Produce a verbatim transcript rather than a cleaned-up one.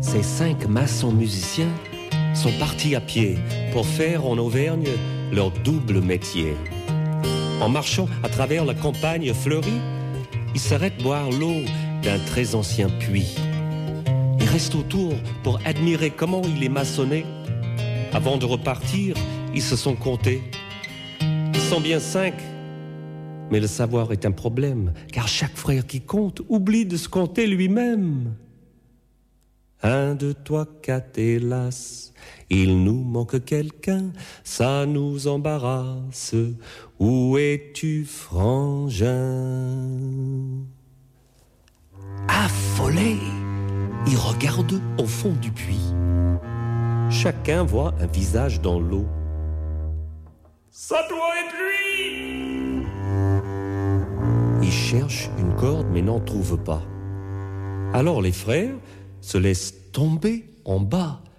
Ces cinq maçons musiciens sont partis à pied pour faire en Auvergne leur double métier. En marchant à travers la campagne fleurie, ils s'arrêtent boire l'eau d'un très ancien puits. Ils restent autour pour admirer comment il est maçonné. Avant de repartir, ils se sont comptés. Ils sont bien cinq, mais le savoir est un problème, car chaque frère qui compte oublie de se compter lui-même. Un, deux, trois, quatre, hélas, il nous manque quelqu'un, ça nous embarrasse. Où es-tu, frangin? Affolés, ils regardent au fond du puits. Chacun voit un visage dans l'eau. Ça doit être lui! Ils cherchent une corde mais n'en trouvent pas. Alors les frères se laissent tomber en bas